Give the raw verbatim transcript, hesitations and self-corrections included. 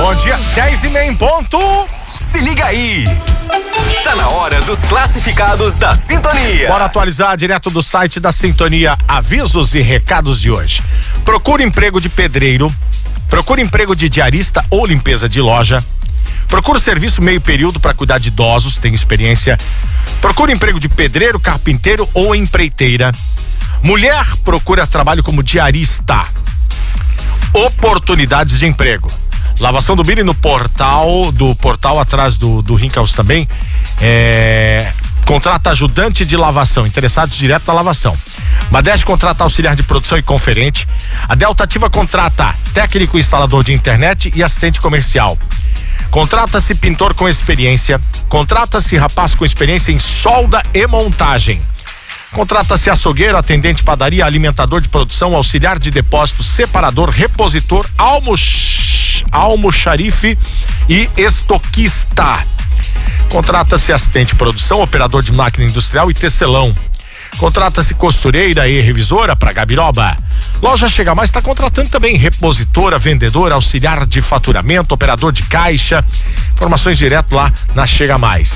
Bom dia, dez e meia em ponto. Se liga aí. Tá na hora dos classificados da Sintonia. Bora atualizar direto do site da Sintonia, avisos e recados de hoje. Procure emprego de pedreiro, procure emprego de diarista ou limpeza de loja. Procure serviço meio período para cuidar de idosos, tem experiência. Procure emprego de pedreiro, carpinteiro ou empreiteira. Mulher procura trabalho como diarista. Oportunidades de emprego. Lavação do Billy no portal, do portal atrás do, do Rinkhaus também. É, contrata ajudante de lavação, interessados direto na lavação. Madeste contrata auxiliar de produção e conferente. A Delta Ativa contrata técnico instalador de internet e assistente comercial. Contrata-se pintor com experiência. Contrata-se rapaz com experiência em solda e montagem. Contrata-se açougueiro, atendente padaria, alimentador de produção, auxiliar de depósito, separador, repositor, almox, almoxarife e estoquista. Contrata-se assistente de produção, operador de máquina industrial e tecelão. Contrata-se costureira e revisora para Gabiroba. Loja Chega Mais está contratando também repositora, vendedora, auxiliar de faturamento, operador de caixa. Informações direto lá na Chega Mais.